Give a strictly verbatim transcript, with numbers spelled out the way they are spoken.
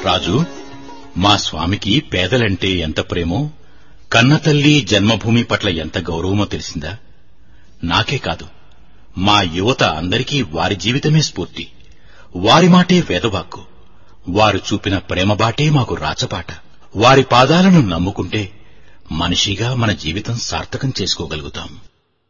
రాజు, మా స్వామికి పేదలంటే ఎంత ప్రేమో, కన్నతల్లి జన్మభూమి పట్ల ఎంత గౌరవమో తెలిసిందా? నాకే కాదు, మా యువత అందరికీ వారి జీవితమే స్ఫూర్తి. వారి మాటే వేదవాక్కు. వారు చూపిన ప్రేమబాటే మాకు రాచబాట. వారి పాదాలను నమ్ముకుంటే మనిషిగా మన జీవితం సార్థకం చేసుకోగలుగుతాం.